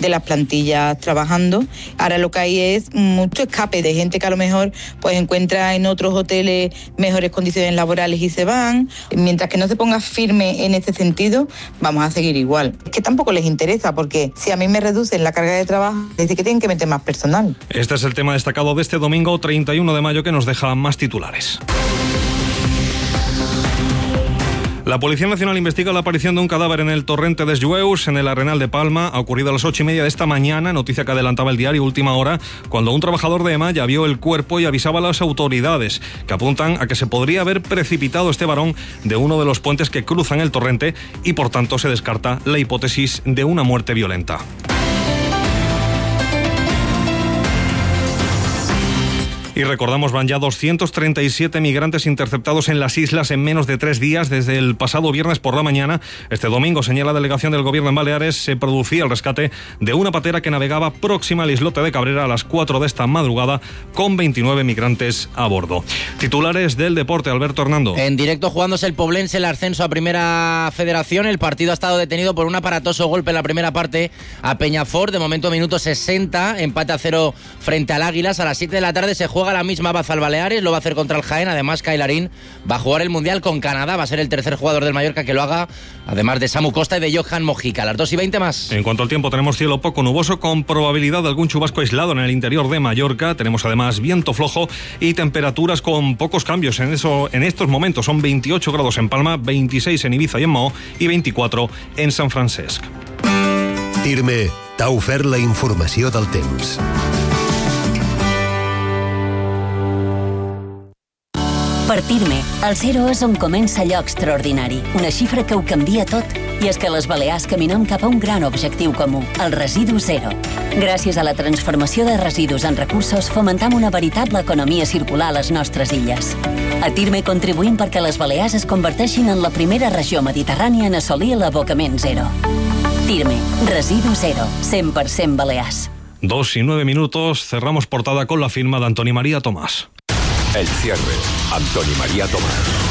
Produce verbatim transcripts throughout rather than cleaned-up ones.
de las plantillas trabajando. Ahora lo que hay es mucho escape de gente que a lo mejor pues encuentra en otros hoteles mejores condiciones laborales y se van. Mientras que no se ponga firme en ese sentido, vamos a seguir igual. Es que tampoco les interesa, porque si a mí me reducen la carga de trabajo, es decir que tienen que meter más personal. Este es el tema destacado de este domingo treinta y uno de mayo, que nos deja más titulares. La Policía Nacional investiga la aparición de un cadáver en el torrente de Jueus, en el Arenal de Palma. Ha ocurrido a las ocho y media de esta mañana, noticia que adelantaba el diario Última Hora, cuando un trabajador de EMA ya vio el cuerpo y avisaba a las autoridades, que apuntan a que se podría haber precipitado este varón de uno de los puentes que cruzan el torrente y por tanto se descarta la hipótesis de una muerte violenta. Y recordamos, van ya doscientos treinta y siete migrantes interceptados en las islas en menos de tres días desde el pasado viernes por la mañana. Este domingo, señala la delegación del Gobierno en Baleares, se producía el rescate de una patera que navegaba próxima al islote de Cabrera a las cuatro de esta madrugada con veintinueve migrantes a bordo. Titulares del deporte, Alberto Hernando. En directo, jugándose el Poblense el ascenso a Primera Federación. El partido ha estado detenido por un aparatoso golpe en la primera parte a Peñafort. De momento, minuto sesenta, empate a cero frente al Águilas. A las siete de la tarde se juega a la misma baza al Baleares, lo va a hacer contra el Jaén. Además, Cailarín va a jugar el Mundial con Canadá, va a ser el tercer jugador del Mallorca que lo haga, además de Samu Costa y de Johan Mojica. A las dos y veinte más. En cuanto al tiempo, tenemos cielo poco nuboso con probabilidad de algún chubasco aislado en el interior de Mallorca. Tenemos además viento flojo y temperaturas con pocos cambios en eso en estos momentos. Son veintiocho grados en Palma, veintiséis en Ibiza y en Maó y veinticuatro en San Francesc. Tirme t'ha ofert la informació del temps. Per Tirme, el zero és on comença allò extraordinari, una xifra que ho canvia tot, i és que les Balears caminem cap a un gran objectiu comú, el residu zero. Gràcies a la transformació de residus en recursos, fomentam una veritable economia circular a les nostres illes. A Tirme contribuïm perquè les Balears es converteixin en la primera regió mediterrània en assolir l'abocament zero. Tirme, residu zero, cent per cent Balears. Dos y nueve minutos, cerramos portada con la firma de Antoni María Tomàs. El cierre, Antoni María Tomàs.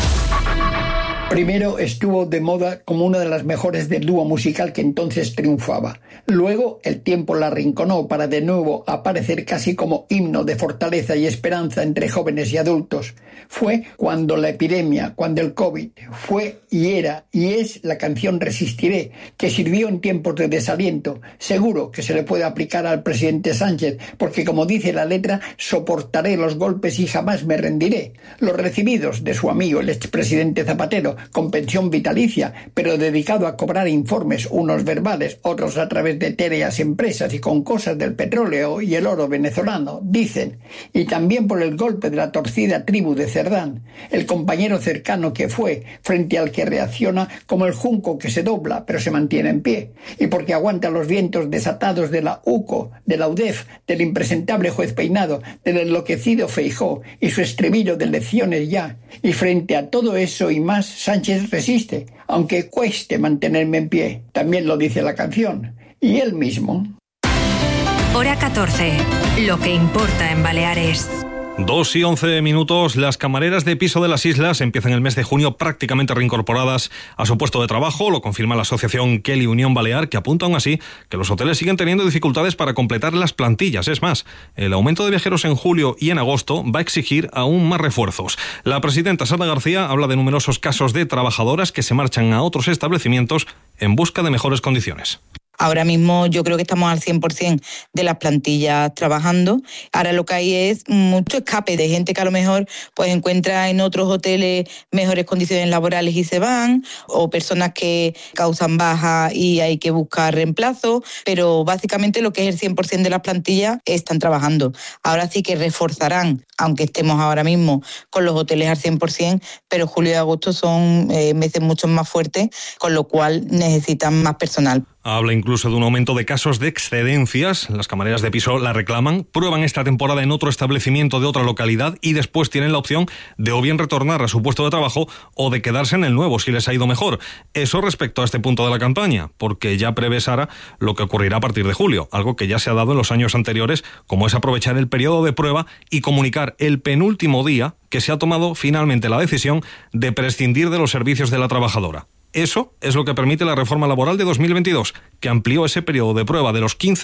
Primero estuvo de moda como una de las mejores del dúo musical que entonces triunfaba. Luego el tiempo la arrinconó para de nuevo aparecer casi como himno de fortaleza y esperanza entre jóvenes y adultos. Fue cuando la epidemia, cuando el COVID, fue y era y es la canción Resistiré, que sirvió en tiempos de desaliento. Seguro que se le puede aplicar al presidente Sánchez, porque como dice la letra, soportaré los golpes y jamás me rendiré. Los recibidos de su amigo el expresidente Zapatero, con pensión vitalicia, pero dedicado a cobrar informes, unos verbales, otros a través de tereas empresas y con cosas del petróleo y el oro venezolano, dicen, y también por el golpe de la torcida tribu de Cerdán, el compañero cercano que fue, frente al que reacciona como el junco que se dobla pero se mantiene en pie, y porque aguanta los vientos desatados de la UCO, de la UDEF, del impresentable juez Peinado, del enloquecido Feijóo y su estribillo de lecciones ya, y frente a todo eso y más, Sánchez resiste, aunque cueste mantenerme en pie. También lo dice la canción. Y él mismo. Hora catorce. Lo que importa en Baleares. Dos y once minutos, las camareras de piso de las islas empiezan el mes de junio prácticamente reincorporadas a su puesto de trabajo, lo confirma la asociación Kelly Unión Balear, que apunta aún así que los hoteles siguen teniendo dificultades para completar las plantillas. Es más, el aumento de viajeros en julio y en agosto va a exigir aún más refuerzos. La presidenta Sara García habla de numerosos casos de trabajadoras que se marchan a otros establecimientos en busca de mejores condiciones. Ahora mismo yo creo que estamos al cien por ciento de las plantillas trabajando. Ahora lo que hay es mucho escape de gente que a lo mejor pues encuentra en otros hoteles mejores condiciones laborales y se van, o personas que causan baja y hay que buscar reemplazo, pero básicamente lo que es el cien por ciento de las plantillas están trabajando. Ahora sí que reforzarán, aunque estemos ahora mismo con los hoteles al cien por ciento, pero julio y agosto son eh, meses mucho más fuertes, con lo cual necesitan más personal. Habla incluso de un aumento de casos de excedencias. Las camareras de piso la reclaman, prueban esta temporada en otro establecimiento de otra localidad y después tienen la opción de o bien retornar a su puesto de trabajo o de quedarse en el nuevo si les ha ido mejor. Eso respecto a este punto de la campaña, porque ya prevé Sara lo que ocurrirá a partir de julio, algo que ya se ha dado en los años anteriores, como es aprovechar el periodo de prueba y comunicar el penúltimo día que se ha tomado finalmente la decisión de prescindir de los servicios de la trabajadora. Eso es lo que permite la reforma laboral de dos mil veintidós, que amplió ese periodo de prueba de los quince